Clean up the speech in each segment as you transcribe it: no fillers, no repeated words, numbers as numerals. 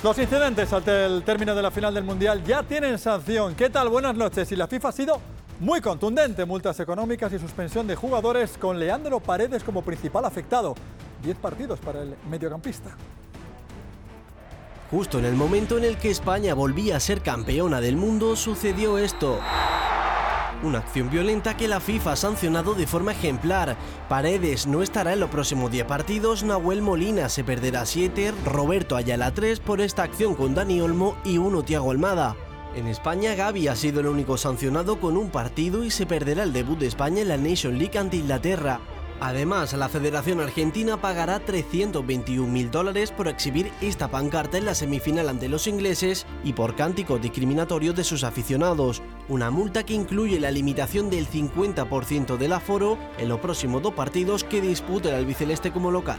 Los incidentes ante el término de la final del Mundial ya tienen sanción. ¿Qué tal? Buenas noches. Y la FIFA ha sido muy contundente. Multas económicas y suspensión de jugadores con Leandro Paredes como principal afectado. 10 partidos para el mediocampista. Justo en el momento en el que España volvía a ser campeona del mundo, sucedió esto. Una acción violenta que la FIFA ha sancionado de forma ejemplar. Paredes no estará en los próximos 10 partidos, Nahuel Molina se perderá 7, Roberto Ayala 3 por esta acción con Dani Olmo y 1 Thiago Almada. En España, Gavi ha sido el único sancionado con un partido y se perderá el debut de España en la Nations League ante Inglaterra. Además, la Federación Argentina pagará $321.000 por exhibir esta pancarta en la semifinal ante los ingleses y por cánticos discriminatorios de sus aficionados. Una multa que incluye la limitación del 50% del aforo en los próximos 2 partidos que dispute el albiceleste como local.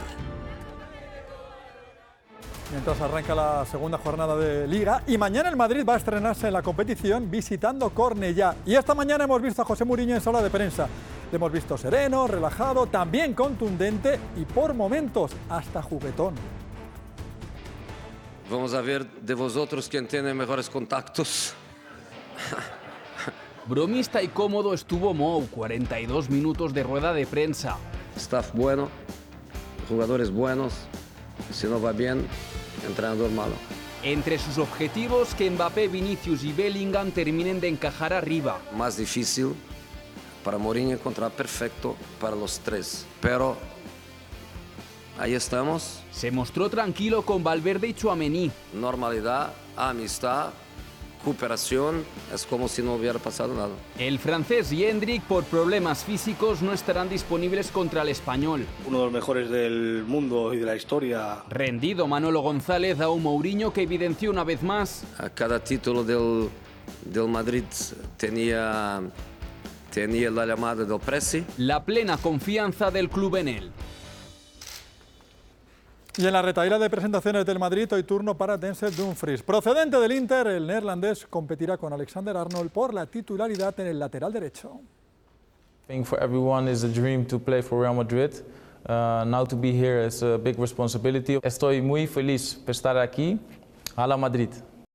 Mientras arranca la segunda jornada de Liga y mañana el Madrid va a estrenarse en la competición visitando Cornellá. Y esta mañana hemos visto a José Mourinho en sala de prensa. Le hemos visto sereno, relajado, también contundente y por momentos hasta juguetón. Vamos a ver de vosotros quién tiene mejores contactos. Bromista y cómodo estuvo Mou, 42 minutos de rueda de prensa. Staff bueno, jugadores buenos, si no va bien, entrenador malo. Entre sus objetivos, que Mbappé, Vinicius y Bellingham terminen de encajar arriba. Más difícil para Mourinho encontrar perfecto para los tres, pero ahí estamos. Se mostró tranquilo con Valverde y Tchouaméni. Normalidad, amistad, cooperación, es como si no hubiera pasado nada. El francés y Endrick, por problemas físicos, no estarán disponibles contra el Español. Uno de los mejores del mundo y de la historia. Rendido Manolo González a un Mourinho que evidenció una vez más. A cada título del Madrid tenía la llamada del Presi. La plena confianza del club en él. Y en la retahíla de presentaciones del Madrid, hoy turno para Denzel Dumfries. Procedente del Inter, el neerlandés competirá con Alexander Arnold por la titularidad en el lateral derecho. I think for everyone is a dream to play for Real Madrid. Now to be here is a big responsibility. Estoy muy feliz por estar aquí. A la Madrid.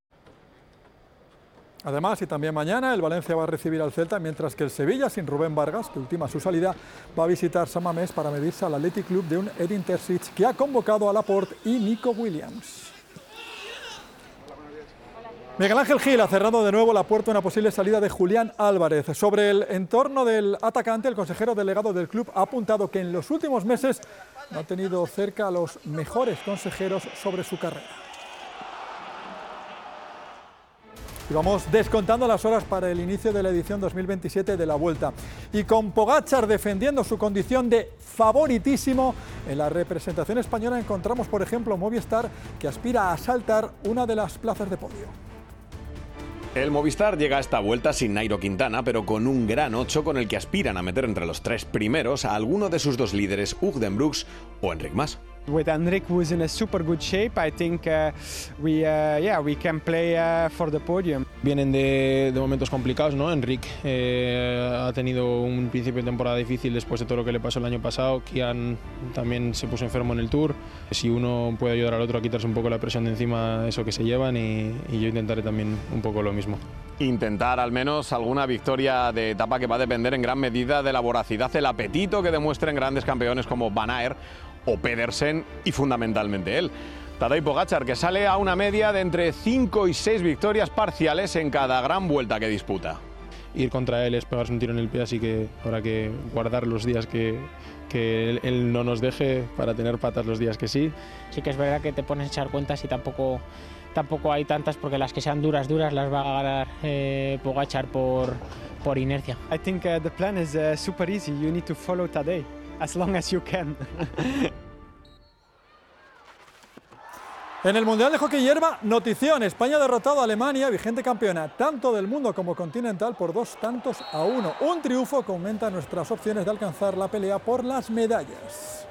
Además, y también mañana, el Valencia va a recibir al Celta, mientras que el Sevilla, sin Rubén Vargas, que ultima su salida, va a visitar San Mamés para medirse al Athletic Club de un Edin Terzic, que ha convocado a Laporte y Nico Williams. Miguel Ángel Gil ha cerrado de nuevo la puerta a una posible salida de Julián Álvarez. Sobre el entorno del atacante, el consejero delegado del club ha apuntado que en los últimos meses no ha tenido cerca a los mejores consejeros sobre su carrera. Y vamos descontando las horas para el inicio de la edición 2027 de la Vuelta. Y con Pogačar defendiendo su condición de favoritísimo, en la representación española encontramos, por ejemplo, Movistar, que aspira a asaltar una de las plazas de podio. El Movistar llega a esta vuelta sin Nairo Quintana, pero con un gran 8 con el que aspiran a meter entre los 3 primeros a alguno de sus 2 líderes, Hugh Den Brooks o Enric Mas. With Enric, who's in a super good shape, I think we can play for the podium. Vienen de momentos complicados, ¿no? Enric ha tenido un principio de temporada difícil después de todo lo que le pasó el año pasado. Kian también se puso enfermo en el Tour. Si uno puede ayudar al otro a quitarse un poco la presión de encima, eso que se llevan, y yo intentaré también un poco lo mismo. Intentar al menos alguna victoria de etapa que va a depender en gran medida de la voracidad, el apetito que demuestren grandes campeones como Van Aert o Pedersen y fundamentalmente él. Tadej Pogačar, que sale a una media de entre 5 y 6 victorias parciales en cada gran vuelta que disputa. Ir contra él es pegarse un tiro en el pie, así que habrá que guardar los días que él no nos deje para tener patas los días que sí. Sí que es verdad que te pones a echar cuentas y tampoco hay tantas, porque las que sean duras las va a ganar Pogačar por inercia. I think the plan is super easy. You need to follow Tadej as long as you can. En el Mundial de Hockey Hierba, notición: España ha derrotado a Alemania, vigente campeona tanto del mundo como continental, por 2-1. Un triunfo que aumenta nuestras opciones de alcanzar la pelea por las medallas.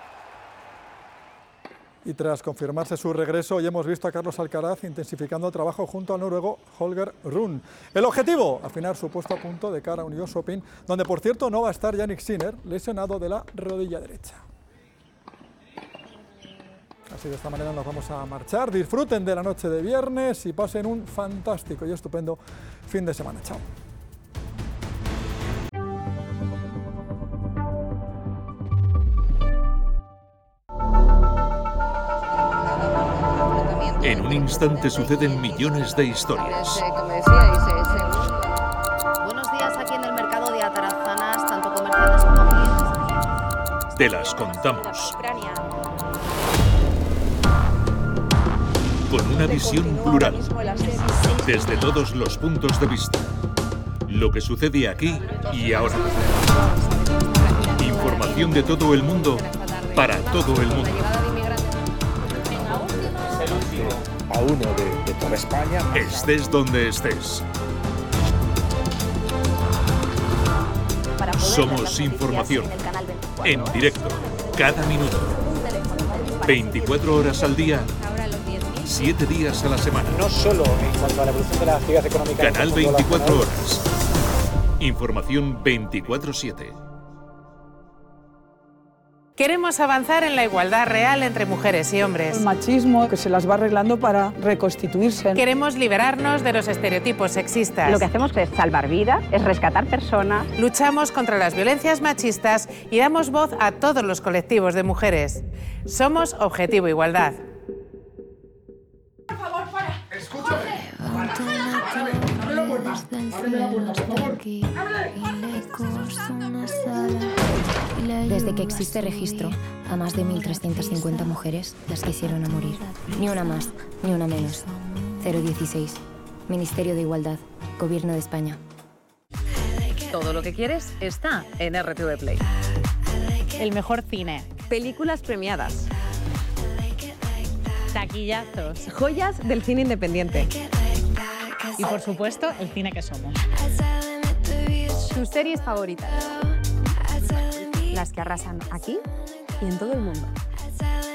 Y tras confirmarse su regreso, hoy hemos visto a Carlos Alcaraz intensificando el trabajo junto al noruego Holger Rune. El objetivo, afinar su puesto a punto de cara a un US Open, donde por cierto no va a estar Jannik Sinner, lesionado de la rodilla derecha. Así de esta manera nos vamos a marchar. Disfruten de la noche de viernes y pasen un fantástico y estupendo fin de semana. Chao. En un instante suceden millones de historias. Buenos días aquí en el mercado de Atarazanas, tanto comerciantes como clientes. Te las contamos. Con una visión plural, desde todos los puntos de vista. Lo que sucede aquí y ahora. Información de todo el mundo para todo el mundo. A uno de toda España. Estés donde estés. Somos información. En directo, cada minuto. 24 horas al día. 7 días a la semana. No solo en cuanto a la evolución de la actividad económica. Canal 24 horas. Información 24/7. Queremos avanzar en la igualdad real entre mujeres y hombres. El machismo que se las va arreglando para reconstituirse. Queremos liberarnos de los estereotipos sexistas. Lo que hacemos es salvar vidas, es rescatar personas. Luchamos contra las violencias machistas y damos voz a todos los colectivos de mujeres. Somos Objetivo Igualdad. Por favor, para. Escúchame. Desde que existe registro, a más de 1.350 mujeres las quisieron morir. Ni una más, ni una menos. 016. Ministerio de Igualdad. Gobierno de España. Todo lo que quieres está en RTV Play. El mejor cine. Películas premiadas. Taquillazos. Joyas del cine independiente. Y por supuesto, el cine que somos. Tus series favoritas. Las que arrasan aquí y en todo el mundo.